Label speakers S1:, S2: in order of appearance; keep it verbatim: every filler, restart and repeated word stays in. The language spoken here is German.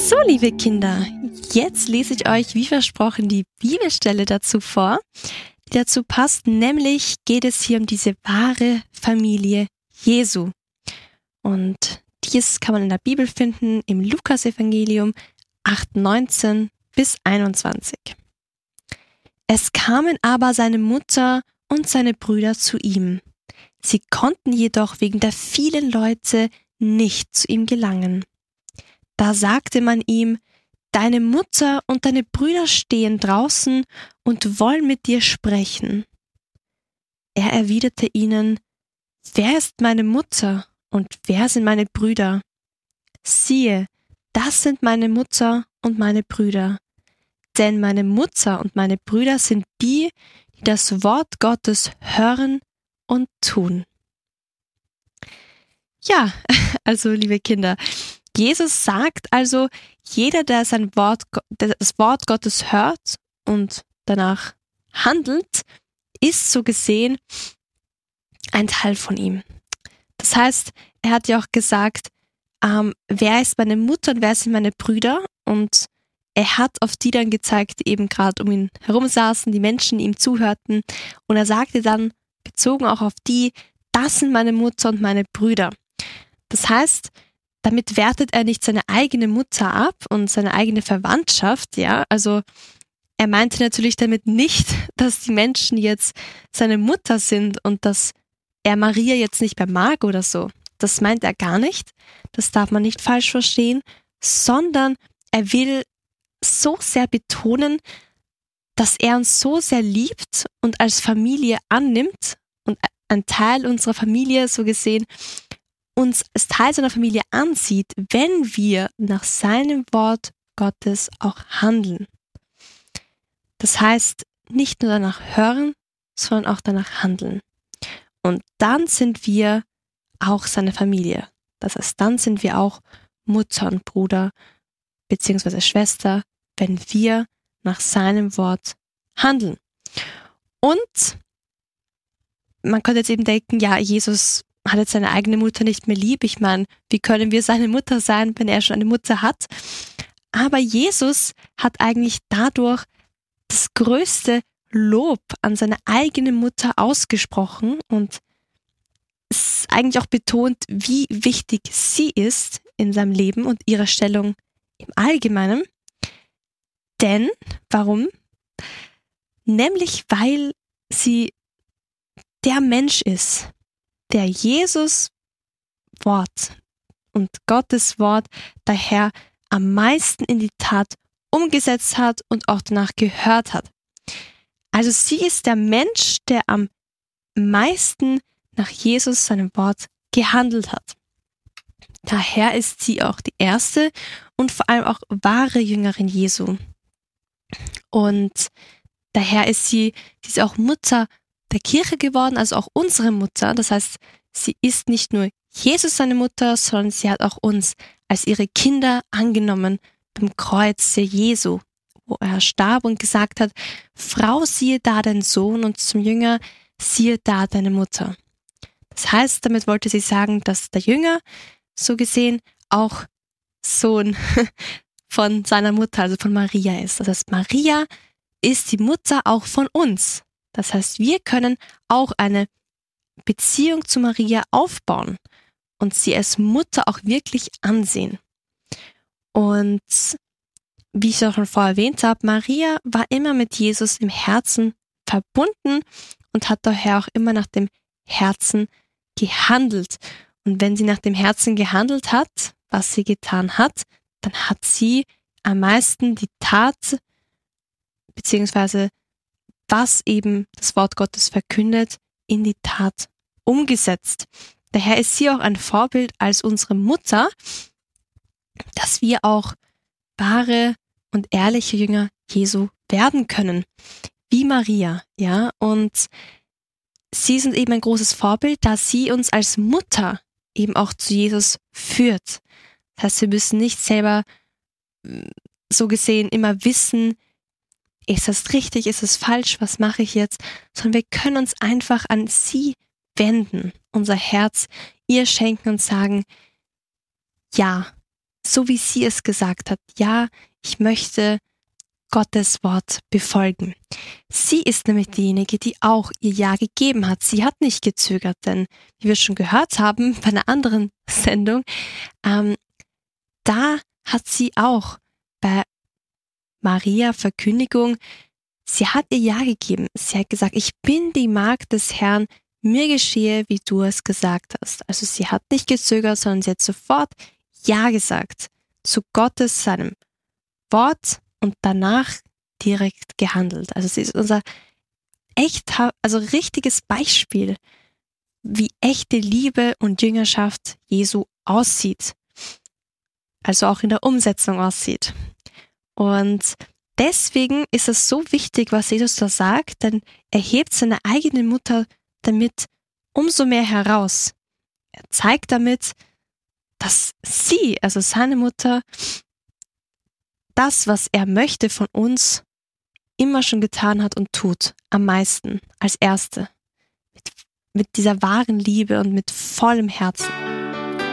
S1: So, liebe Kinder, jetzt lese ich euch, wie versprochen, die Bibelstelle dazu vor, die dazu passt. Nämlich geht es hier um diese wahre Familie Jesu. Und dies kann man in der Bibel finden, im Lukas-Evangelium acht, neunzehn bis einundzwanzig. Es kamen aber seine Mutter und seine Brüder zu ihm. Sie konnten jedoch wegen der vielen Leute nicht zu ihm gelangen. Da sagte man ihm: Deine Mutter und deine Brüder stehen draußen und wollen mit dir sprechen. Er erwiderte ihnen: Wer ist meine Mutter und wer sind meine Brüder? Siehe, das sind meine Mutter und meine Brüder. Denn meine Mutter und meine Brüder sind die, die das Wort Gottes hören und tun. Ja, also liebe Kinder, Jesus sagt also, jeder, der sein Wort, der das Wort Gottes hört und danach handelt, ist so gesehen ein Teil von ihm. Das heißt, er hat ja auch gesagt, ähm, wer ist meine Mutter und wer sind meine Brüder? Und er hat auf die dann gezeigt, die eben gerade um ihn herum saßen, die Menschen ihm zuhörten. Und er sagte dann, bezogen auch auf die, das sind meine Mutter und meine Brüder. Das heißt, damit wertet er nicht seine eigene Mutter ab und seine eigene Verwandtschaft, ja. Also er meinte natürlich damit nicht, dass die Menschen jetzt seine Mutter sind und dass er Maria jetzt nicht mehr mag oder so. Das meint er gar nicht. Das darf man nicht falsch verstehen, sondern er will so sehr betonen, dass er uns so sehr liebt und als Familie annimmt und ein Teil unserer Familie, so gesehen, uns als Teil seiner Familie ansieht, wenn wir nach seinem Wort Gottes auch handeln. Das heißt, nicht nur danach hören, sondern auch danach handeln. Und dann sind wir auch seine Familie. Das heißt, dann sind wir auch Mutter und Bruder beziehungsweise Schwester, wenn wir nach seinem Wort handeln. Und man könnte jetzt eben denken, ja, Jesus hat jetzt seine eigene Mutter nicht mehr lieb. Ich meine, wie können wir seine Mutter sein, wenn er schon eine Mutter hat? Aber Jesus hat eigentlich dadurch das größte Lob an seine eigene Mutter ausgesprochen und es eigentlich auch betont, wie wichtig sie ist in seinem Leben und ihre Stellung im Allgemeinen. Denn, warum? Nämlich, weil sie der Mensch ist, der Jesus Wort und Gottes Wort daher am meisten in die Tat umgesetzt hat und auch danach gehört hat. Also sie ist der Mensch, der am meisten nach Jesus seinem Wort gehandelt hat. Daher ist sie auch die erste und vor allem auch wahre Jüngerin Jesu. Und daher ist sie, sie ist auch Mutter der Kirche geworden, also auch unsere Mutter. Das heißt, sie ist nicht nur Jesus seine Mutter, sondern sie hat auch uns als ihre Kinder angenommen beim Kreuz Jesu, wo er starb und gesagt hat: Frau, siehe da dein Sohn, und zum Jünger: siehe da deine Mutter. Das heißt, damit wollte sie sagen, dass der Jünger so gesehen auch Sohn von seiner Mutter, also von Maria ist. Das heißt, Maria ist die Mutter auch von uns. Das heißt, wir können auch eine Beziehung zu Maria aufbauen und sie als Mutter auch wirklich ansehen. Und wie ich auch schon vorher erwähnt habe, Maria war immer mit Jesus im Herzen verbunden und hat daher auch immer nach dem Herzen gehandelt. Und wenn sie nach dem Herzen gehandelt hat, was sie getan hat, dann hat sie am meisten die Tat, beziehungsweise was eben das Wort Gottes verkündet, in die Tat umgesetzt. Daher ist sie auch ein Vorbild als unsere Mutter, dass wir auch wahre und ehrliche Jünger Jesu werden können, wie Maria, ja, und sie sind eben ein großes Vorbild, da sie uns als Mutter eben auch zu Jesus führt. Das heißt, wir müssen nicht selber so gesehen immer wissen, ist das richtig, ist es falsch, was mache ich jetzt, sondern wir können uns einfach an sie wenden, unser Herz ihr schenken und sagen: Ja, so wie sie es gesagt hat. Ja, ich möchte Gottes Wort befolgen. Sie ist nämlich diejenige, die auch ihr Ja gegeben hat. Sie hat nicht gezögert, denn wie wir schon gehört haben bei einer anderen Sendung, ähm, da hat sie auch bei Maria Verkündigung, sie hat ihr Ja gegeben. Sie hat gesagt, ich bin die Magd des Herrn, mir geschehe, wie du es gesagt hast. Also sie hat nicht gezögert, sondern sie hat sofort Ja gesagt zu Gottes, seinem Wort und danach direkt gehandelt. Also sie ist unser echt, also richtiges Beispiel, wie echte Liebe und Jüngerschaft Jesu aussieht. Also auch in der Umsetzung aussieht. Und deswegen ist es so wichtig, was Jesus da sagt, denn er hebt seine eigene Mutter damit umso mehr heraus. Er zeigt damit, dass sie, also seine Mutter, das, was er möchte von uns, immer schon getan hat und tut, am meisten, als Erste, mit, mit dieser wahren Liebe und mit vollem Herzen.